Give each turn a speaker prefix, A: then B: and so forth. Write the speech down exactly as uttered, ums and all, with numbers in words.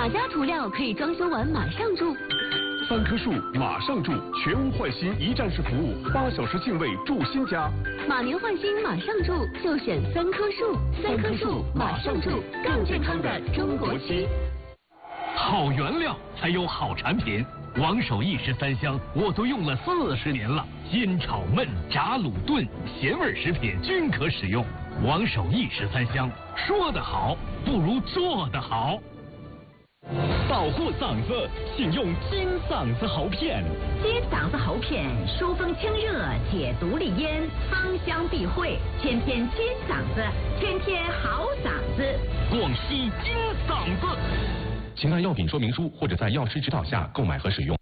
A: 哪家涂料可以装修完马上住？
B: 三棵树马上住，全屋换新一站式服务，八小时净位住新家。
A: 马年换新马上住，就选三棵树。三棵树马上住，更健康的中国区。
C: 好原料才有好产品。王守义十三香我都用了四十年了，煎炒焖炸卤炖咸味食品均可使用。王守义十三香，说得好不如做得好。
D: 保护嗓子，请用金嗓子喉片。
E: 金嗓子喉片疏风清热，解毒利咽，芳香避秽，天天金嗓子，天天好嗓子。
C: 广西金嗓子。
F: 请看药品说明书或者在药师指导下购买和使用。